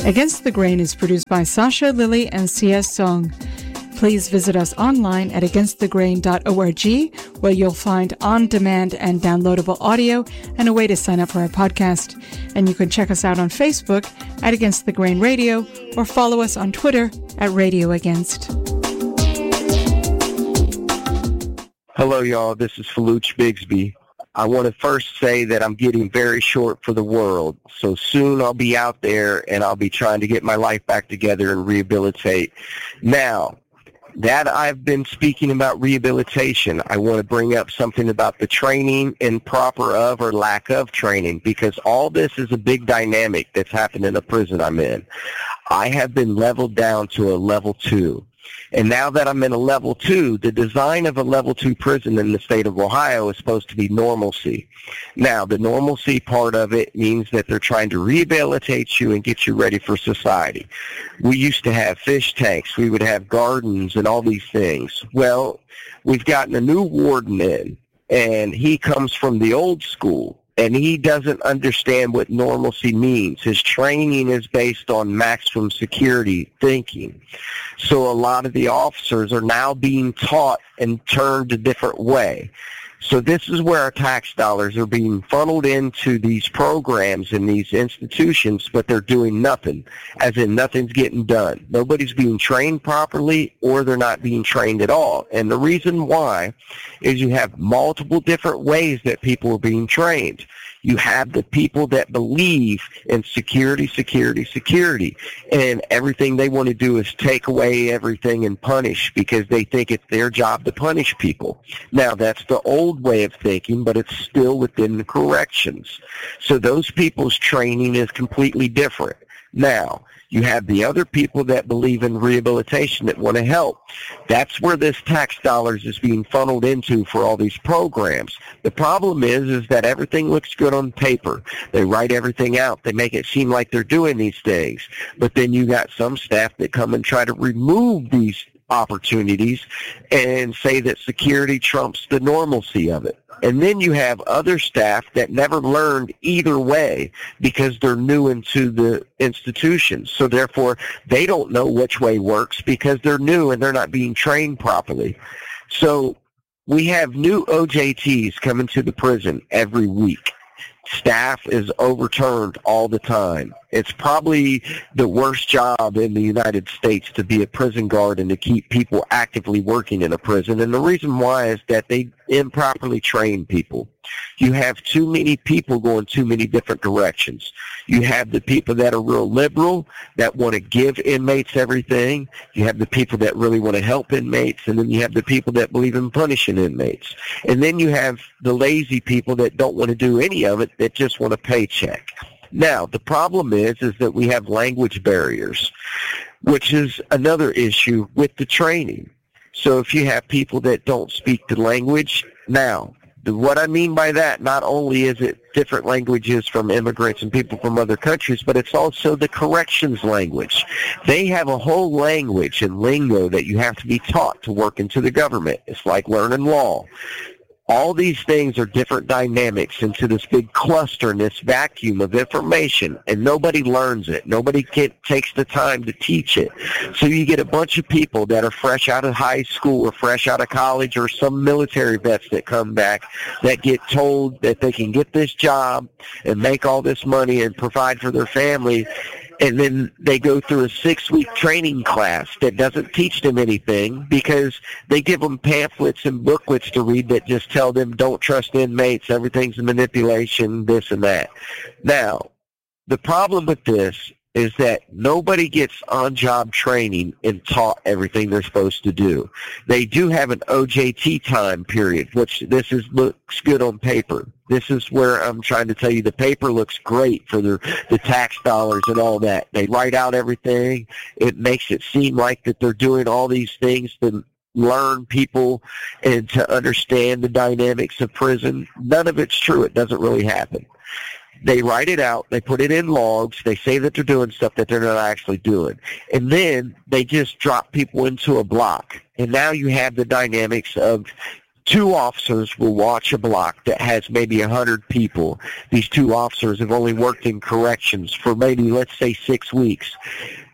Against the Grain is produced by Sasha, Lily, and C.S. Song. Please visit us online at againstthegrain.org, where you'll find on-demand and downloadable audio and a way to sign up for our podcast. And you can check us out on Facebook at Against the Grain Radio or follow us on Twitter at Radio Against. Hello, y'all. This is Faluch Bigsby. I want to first say that I'm getting very short for the world. So soon I'll be out there and I'll be trying to get my life back together and rehabilitate. Now, that I've been speaking about rehabilitation, I want to bring up something about the training and proper of or lack of training, because all this is a big dynamic that's happened in the prison I'm in. I have been leveled down to a level 2. And now that I'm in a level 2, the design of a level 2 prison in the state of Ohio is supposed to be normalcy. Now, the normalcy part of it means that they're trying to rehabilitate you and get you ready for society. We used to have fish tanks. We would have gardens and all these things. Well, we've gotten a new warden in, and he comes from the old school. And he doesn't understand what normalcy means. His training is based on maximum security thinking. So a lot of the officers are now being taught and turned a different way. So this is where our tax dollars are being funneled into these programs and these institutions, but they're doing nothing, as in nothing's getting done. Nobody's being trained properly, or they're not being trained at all. And the reason why is you have multiple different ways that people are being trained. You have the people that believe in security, security, security, and everything they want to do is take away everything and punish, because they think it's their job to punish people. Now, that's the old way of thinking, but it's still within the corrections. So those people's training is completely different. Now, you have the other people that believe in rehabilitation that want to help. That's where this tax dollars is being funneled into for all these programs. The problem is that everything looks good on paper. They write everything out. They make it seem like they're doing these things. But then you got some staff that come and try to remove these opportunities and say that security trumps the normalcy of it. And then you have other staff that never learned either way because they're new into the institution. So therefore, they don't know which way works because they're new and they're not being trained properly. So we have new OJTs coming to the prison every week. Staff is overturned all the time. It's probably the worst job in the United States to be a prison guard and to keep people actively working in a prison. And the reason why is that they improperly train people. You have too many people going too many different directions. You have the people that are real liberal, that want to give inmates everything. You have the people that really want to help inmates, and then you have the people that believe in punishing inmates. And then you have the lazy people that don't want to do any of it, that just want a paycheck. Now, the problem is that we have language barriers, which is another issue with the training. So if you have people that don't speak the language, now, what I mean by that, not only is it different languages from immigrants and people from other countries, but it's also the corrections language. They have a whole language and lingo that you have to be taught to work into the government. It's like learning law. All these things are different dynamics into this big cluster and this vacuum of information, and nobody learns it. Nobody takes the time to teach it. So you get a bunch of people that are fresh out of high school or fresh out of college, or some military vets that come back that get told that they can get this job and make all this money and provide for their family. And then they go through a 6-week training class that doesn't teach them anything, because they give them pamphlets and booklets to read that just tell them don't trust inmates, everything's a manipulation, this and that. Now, the problem with this is that nobody gets on-job training and taught everything they're supposed to do. They do have an OJT time period, which looks good on paper. This is where I'm trying to tell you the paper looks great for the tax dollars and all that. They write out everything. It makes it seem like that they're doing all these things to learn people and to understand the dynamics of prison. None of it's true. It doesn't really happen. They write it out, they put it in logs, they say that they're doing stuff that they're not actually doing. And then they just drop people into a block. And now you have the dynamics of two officers will watch a block that has maybe 100 people. These two officers have only worked in corrections for maybe, let's say, 6 weeks.